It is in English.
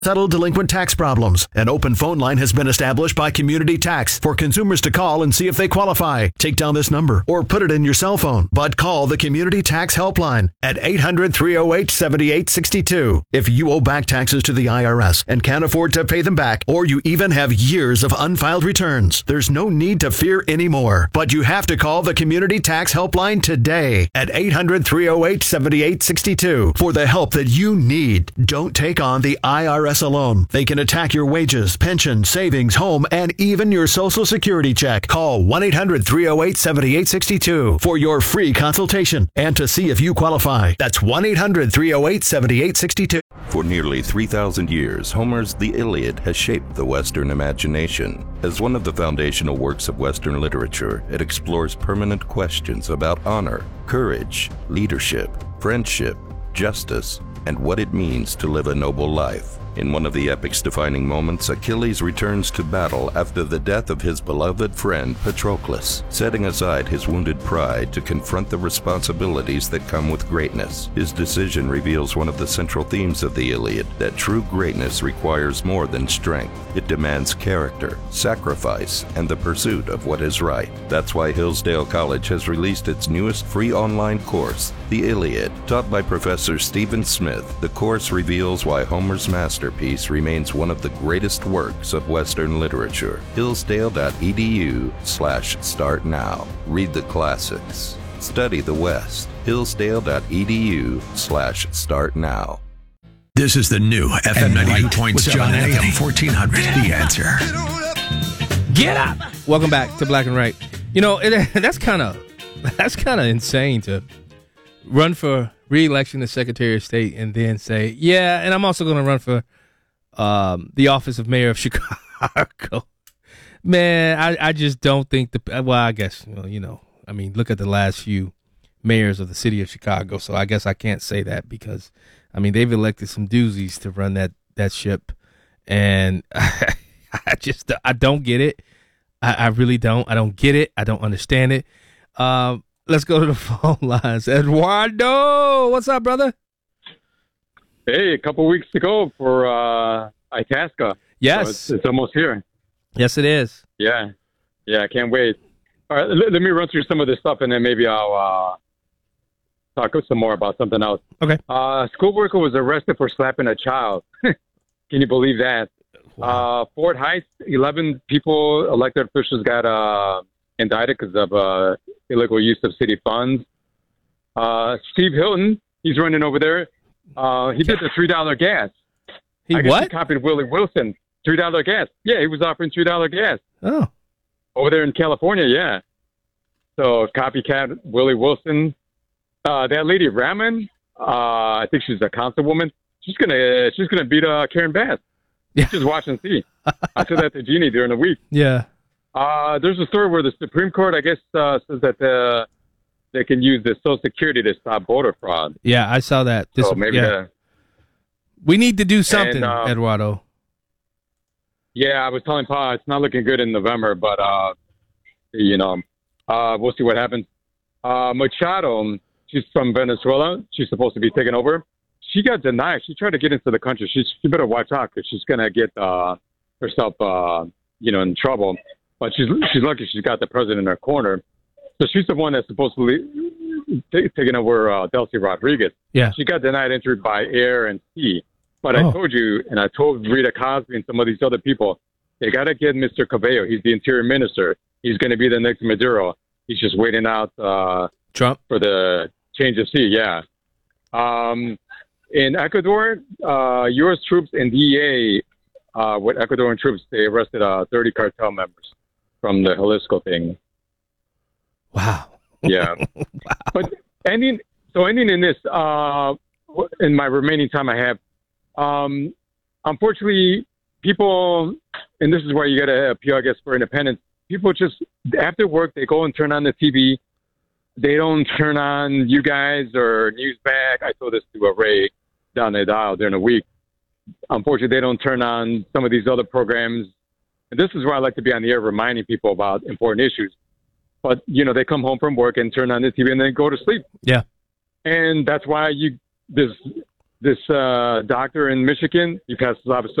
Settle delinquent tax problems. An open phone line has been established by Community Tax for consumers to call and see if they qualify. Take down this number or put it in your cell phone, but call the Community Tax Helpline at 800-308-7862. If you owe back taxes to the IRS and can't afford to pay them back, or you even have years of unfiled returns, there's no need to fear anymore. But you have to call the Community Tax Helpline today at 800-308-7862 for the help that you need. Don't take on the IRS alone. They can attack your wages, pension, savings, home, and even your Social Security check. Call 1-800-308-7862 for your free consultation and to see if you qualify. That's 1-800-308-7862. For nearly 3,000 years, Homer's The Iliad has shaped the Western imagination. As one of the foundational works of Western literature, it explores permanent questions about honor, courage, leadership, friendship, justice, and what it means to live a noble life. In one of the epic's defining moments, Achilles returns to battle after the death of his beloved friend Patroclus, setting aside his wounded pride to confront the responsibilities that come with greatness. His decision reveals one of the central themes of the Iliad, that true greatness requires more than strength. It demands character, sacrifice, and the pursuit of what is right. That's why Hillsdale College has released its newest free online course, The Iliad. Taught by Professor Stephen Smith, the course reveals why Homer's masterpiece remains one of the greatest works of Western literature. Hillsdale.edu/start now. Read the classics. Study the West. Hillsdale.edu/start now. This is the new FM 98.7 AM 1400. The Answer. Get up! Welcome back to Black and Right. You know, that's kind of insane to run for re-election as Secretary of State and then say, yeah, and I'm also going to run for the office of Mayor of Chicago. Man, I just don't think I guess, I mean, look at the last few mayors of the city of Chicago, so I guess I can't say that because, I mean, they've elected some doozies to run that ship, and I don't get it. I really don't. I don't get it. I don't understand it. Let's go to the phone lines. Eduardo, what's up, brother? Hey, a couple weeks to go for Itasca. Yes. So it's almost here. Yes, it is. Yeah, I can't wait. All right, let me run through some of this stuff, and then maybe I'll talk some more about something else. Okay. School worker was arrested for slapping a child. Can you believe that? Wow. Fort Heights, 11 people, elected officials got indicted because of illegal use of city funds. Steve Hilton, he's running over there. He did the $3 gas. He copied Willie Wilson. $3 gas. Yeah, he was offering $3 gas. Oh. Over there in California, yeah. So copycat Willie Wilson. That lady Raman, I think she's a councilwoman. She's gonna beat Karen Bass. Yeah. Just watch and see. I said that to Jeannie during the week. Yeah. There's a story where the Supreme Court, I guess, says that they can use the Social Security to stop voter fraud. Yeah, I saw that. So maybe we need to do something, Eduardo. Yeah, I was telling Pa it's not looking good in November, but we'll see what happens. Machado, she's from Venezuela. She's supposed to be taking over. She got denied. She tried to get into the country. She better watch out because she's gonna get herself in trouble. But she's lucky she's got the president in her corner. So she's the one that's supposed to taking over Delcy Rodriguez. Yeah. She got denied entry by air and sea. But I told you, and I told Rita Cosby and some of these other people, they got to get Mr. Cabello. He's the interior minister. He's going to be the next Maduro. He's just waiting out Trump for the change of sea. Yeah. In Ecuador, U.S. troops and DEA with Ecuadorian troops, they arrested 30 cartel members from the Jalisco thing. Wow. Yeah. Wow. But ending in this, in my remaining time I have, unfortunately, people, and this is where you got to appeal, I guess, for independence. People just, after work, they go and turn on the TV. They don't turn on you guys or Newsmax. I told this to a Ray down the dial during the week. Unfortunately, they don't turn on some of these other programs. And this is where I like to be on the air reminding people about important issues. But, they come home from work and turn on the TV and then go to sleep. Yeah. And that's why there's this doctor in Michigan, he passes off as